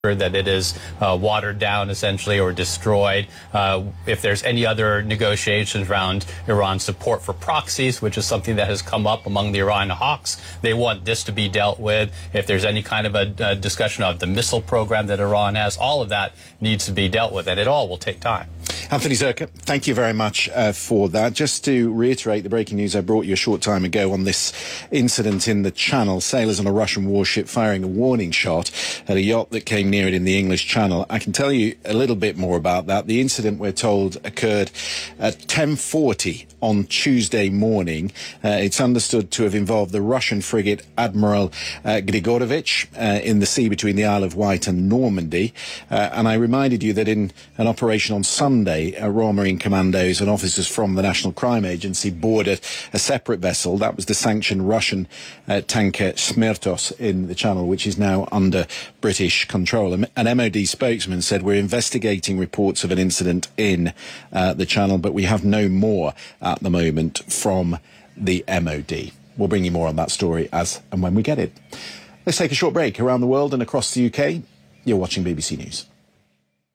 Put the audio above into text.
that it is watered down essentially or destroyed. If there's any other negotiations around Iran's support for proxies, which is something that has come up among the Iran hawks, they want this to be dealt with. If there's any kind of a discussion of the missile program that Iran has, all of that needs to be dealt with, and it all will take time. Anthony Zurcher, thank you very much for that. Just to reiterate the breaking news I brought you a short time ago on this incident in the Channel, sailors on a Russian warship firing a warning shot at a yacht that came near it in the English Channel. I can tell you a little bit more about that. The incident, we're told, occurred at 10:40 on Tuesday morning. It's understood to have involved the Russian frigate Admiral Grigorovich in the sea between the Isle of Wight and Normandy. And I reminded you that in an operation on Sunday, Royal Marine Commandos and officers from the National Crime Agency boarded a separate vessel. That was the sanctioned Russian tanker Smertos in the Channel, which is now under British control. An MOD spokesman said, "We're investigating reports of an incident in the Channel, but we have no more at the moment from the MOD." We'll bring you more on that story as and when we get it. Let's take a short break. Around the world and across the UK, you're watching BBC News.